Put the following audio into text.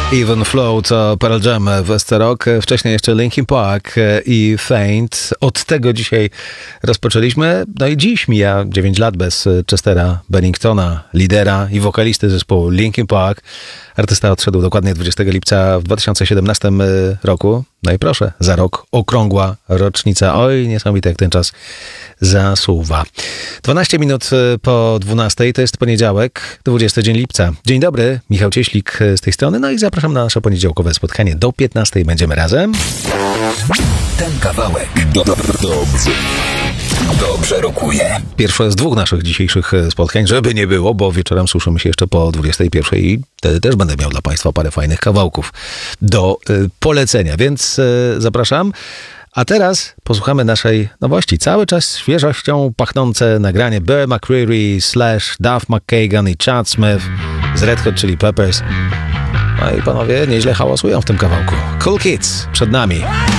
Even Flow to Pearl Jam w SC Rock, wcześniej jeszcze Linkin Park i Faint. Od tego dzisiaj rozpoczęliśmy, no i dziś mija 9 lat bez Chestera Benningtona, lidera i wokalisty zespołu Linkin Park. Artysta odszedł dokładnie 20 lipca w 2017 roku. No i proszę, za rok okrągła rocznica. Oj, niesamowite jak ten czas zasuwa. 12 minut po 12 to jest poniedziałek, 20 dzień lipca. Dzień dobry, Michał Cieślik z tej strony. No i zapraszam na nasze poniedziałkowe spotkanie. Do 15 będziemy razem. Ten kawałek dobrze rokuje. Pierwsze z dwóch naszych dzisiejszych spotkań, żeby nie było, bo wieczorem słyszymy się jeszcze po 21 i wtedy też będę miał dla Państwa parę fajnych kawałków do polecenia, więc zapraszam. A teraz posłuchamy naszej nowości. Cały czas świeżością pachnące nagranie Bear McCreary / Duff McKagan i Chad Smith z Red Hot Chili Peppers. No i panowie nieźle hałasują w tym kawałku. Cool Kids przed nami.